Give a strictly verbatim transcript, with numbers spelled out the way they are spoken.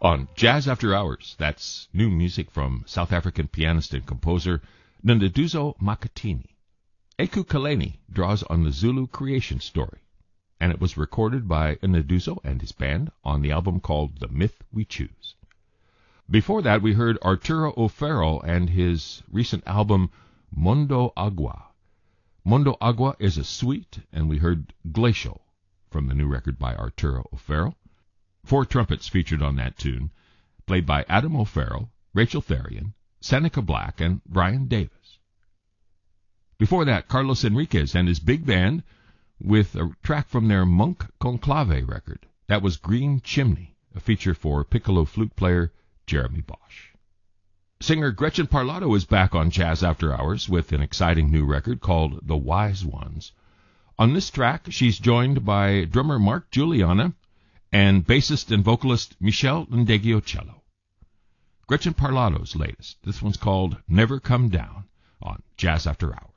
On Jazz After Hours, that's new music from South African pianist and composer Nduduzo Makhathini. Eku Kaleni draws on the Zulu creation story, and it was recorded by Nduduzo and his band on the album called The Myth We Choose. Before that, we heard Arturo O'Farrell and his recent album Mundo Agua. Mundo Agua is a suite, and we heard Glacial from the new record by Arturo O'Farrell. Four trumpets featured on that tune, played by Adam O'Farrell, Rachel Therian, Seneca Black, and Brian Davis. Before that, Carlos Enriquez and his big band with a track from their Monk Conclave record. That was Green Chimney, a feature for piccolo flute player Jeremy Bosch. Singer Gretchen Parlato is back on Jazz After Hours with an exciting new record called The Wise Ones. On this track, she's joined by drummer Mark Juliana and bassist and vocalist Michelle Ndegeocello. Gretchen Parlato's latest. This one's called Never Come Down on Jazz After Hours.